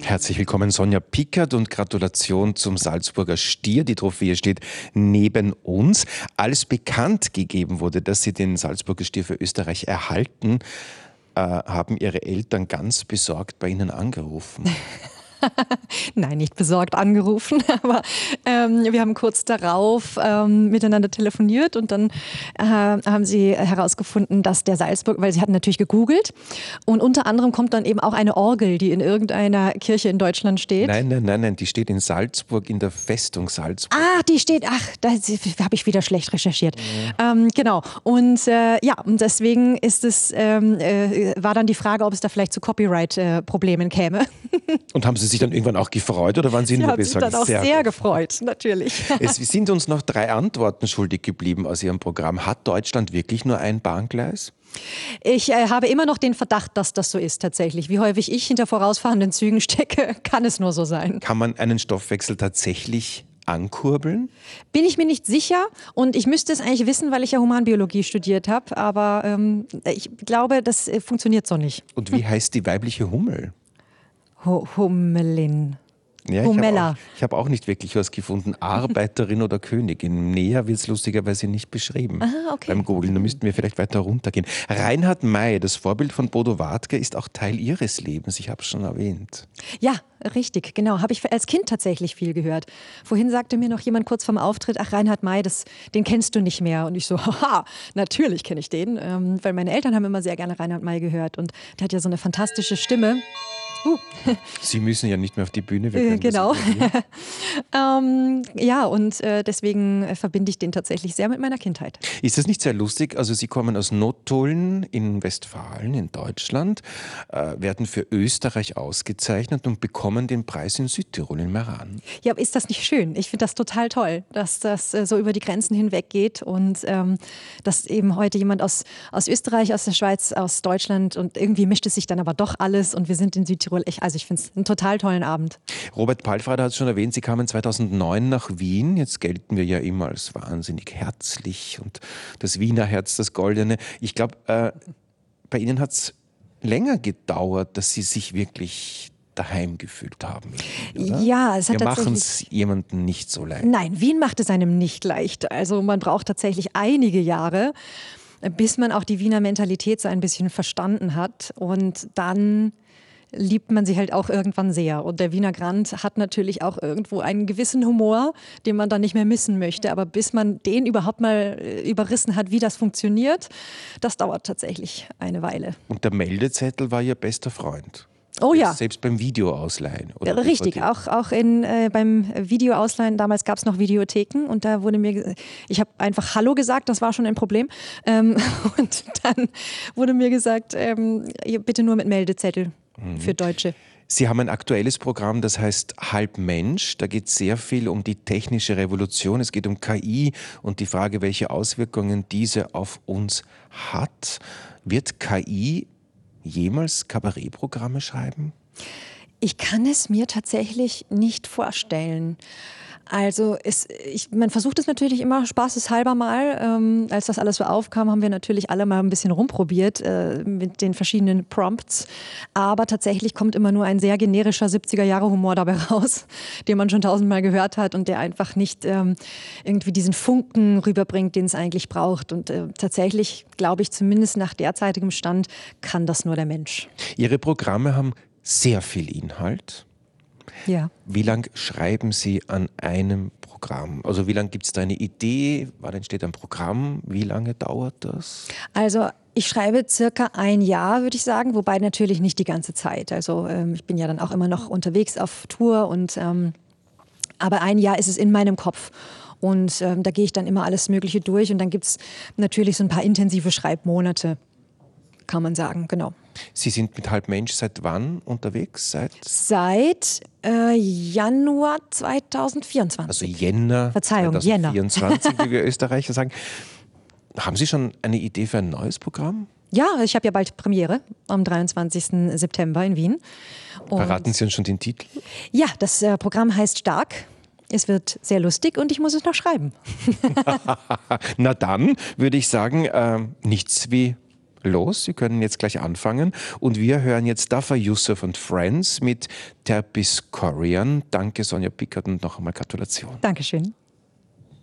Herzlich willkommen, Sonja Pickert, und Gratulation zum Salzburger Stier. Die Trophäe steht neben uns. Als bekannt gegeben wurde, dass Sie den Salzburger Stier für Österreich erhalten, haben Ihre Eltern ganz besorgt bei Ihnen angerufen. Nein, nicht besorgt angerufen, aber wir haben kurz darauf miteinander telefoniert und dann haben sie herausgefunden, dass der Salzburg, weil sie hatten natürlich gegoogelt und unter anderem kommt dann eben auch eine Orgel, die in irgendeiner Kirche in Deutschland steht. Nein, die steht in Salzburg, in der Festung Salzburg. Die steht, da habe ich wieder schlecht recherchiert. Ja. Genau, und und deswegen ist es, war dann die Frage, ob es da vielleicht zu Copyright-Problemen käme. Und haben Sie sich dann irgendwann auch gefreut oder waren Sie nur besorgt? Sie haben sich dann auch sehr gefreut, natürlich. Es sind uns noch 3 Antworten schuldig geblieben aus Ihrem Programm. Hat Deutschland wirklich nur ein Bahngleis? Ich habe immer noch den Verdacht, dass das so ist tatsächlich. Wie häufig ich hinter vorausfahrenden Zügen stecke, kann es nur so sein. Kann man einen Stoffwechsel tatsächlich ankurbeln? Bin ich mir nicht sicher und ich müsste es eigentlich wissen, weil ich ja Humanbiologie studiert habe, aber ich glaube, das funktioniert so nicht. Und wie heißt die weibliche Hummel? Hummelin. Ja, Hummella. Ich habe auch nicht wirklich was gefunden. Arbeiterin oder Königin. Näher wird es lustigerweise nicht beschrieben. Aha, okay. Beim Googlen, da müssten wir vielleicht weiter runtergehen. Reinhard May, das Vorbild von Bodo Wartke, ist auch Teil Ihres Lebens. Ich habe es schon erwähnt. Ja, richtig, genau. Habe ich als Kind tatsächlich viel gehört. Vorhin sagte mir noch jemand kurz vorm Auftritt, ach, Reinhard May, den kennst du nicht mehr. Und ich so, haha, natürlich kenne ich den. Weil meine Eltern haben immer sehr gerne Reinhard May gehört. Und der hat ja so eine fantastische Stimme. Sie müssen ja nicht mehr auf die Bühne. Wir können genau. Deswegen verbinde ich den tatsächlich sehr mit meiner Kindheit. Ist das nicht sehr lustig? Also Sie kommen aus Nottuln in Westfalen, in Deutschland, werden für Österreich ausgezeichnet und bekommen den Preis in Südtirol, in Meran. Ja, aber ist das nicht schön? Ich finde das total toll, dass das so über die Grenzen hinweg geht und dass eben heute jemand aus Österreich, aus der Schweiz, aus Deutschland und irgendwie mischt es sich dann aber doch alles und wir sind in Südtirol. Ich finde es einen total tollen Abend. Robert Palfrader hat es schon erwähnt, Sie kamen 2009 nach Wien. Jetzt gelten wir ja immer als wahnsinnig herzlich und das Wiener Herz, das Goldene. Ich glaube, bei Ihnen hat es länger gedauert, dass Sie sich wirklich daheim gefühlt haben. Oder? Ja, es hat wir machen es jemandem nicht so leicht. Nein, Wien macht es einem nicht leicht. Also man braucht tatsächlich einige Jahre, bis man auch die Wiener Mentalität so ein bisschen verstanden hat und dann liebt man sie halt auch irgendwann sehr. Und der Wiener Grand hat natürlich auch irgendwo einen gewissen Humor, den man dann nicht mehr missen möchte. Aber bis man den überhaupt mal überrissen hat, wie das funktioniert, das dauert tatsächlich eine Weile. Und der Meldezettel war Ihr bester Freund? Oh ja. Selbst beim Videoausleihen? Oder richtig, auch beim Videoausleihen, damals gab es noch Videotheken und da wurde ich habe einfach Hallo gesagt, das war schon ein Problem. Und dann wurde mir gesagt, bitte nur mit Meldezettel für Deutsche. Sie haben ein aktuelles Programm, das heißt Halb Mensch. Da geht es sehr viel um die technische Revolution. Es geht um KI und die Frage, welche Auswirkungen diese auf uns hat. Wird KI jemals Kabarettprogramme schreiben? Ich kann es mir tatsächlich nicht vorstellen. Also man versucht es natürlich immer spaßeshalber mal. Als das alles so aufkam, haben wir natürlich alle mal ein bisschen rumprobiert mit den verschiedenen Prompts. Aber tatsächlich kommt immer nur ein sehr generischer 70er-Jahre-Humor dabei raus, den man schon 1000-mal gehört hat und der einfach nicht irgendwie diesen Funken rüberbringt, den es eigentlich braucht. Und tatsächlich, glaube ich, zumindest nach derzeitigem Stand, kann das nur der Mensch. Ihre Programme haben sehr viel Inhalt. Ja. Wie lang schreiben Sie an einem Programm? Also wie lange gibt es da eine Idee? Wann entsteht ein Programm? Wie lange dauert das? Also ich schreibe circa ein Jahr, würde ich sagen, wobei natürlich nicht die ganze Zeit. Also ich bin ja dann auch immer noch unterwegs auf Tour aber ein Jahr ist es in meinem Kopf. Und da gehe ich dann immer alles Mögliche durch und dann gibt es natürlich so ein paar intensive Schreibmonate, kann man sagen, genau. Sie sind mit Halb Mensch seit wann unterwegs? Seit Januar 2024. Also Jänner 2024, wie wir Österreicher sagen. Haben Sie schon eine Idee für ein neues Programm? Ja, ich habe ja bald Premiere am 23. September in Wien. Verraten Sie uns schon den Titel? Ja, das Programm heißt Stark. Es wird sehr lustig und ich muss es noch schreiben. Na dann würde ich sagen, nichts wie los. Sie können jetzt gleich anfangen. Und wir hören jetzt Dafa Yusuf und Friends mit Terpsichorion. Danke, Sonja Pickert, und noch einmal Gratulation. Dankeschön.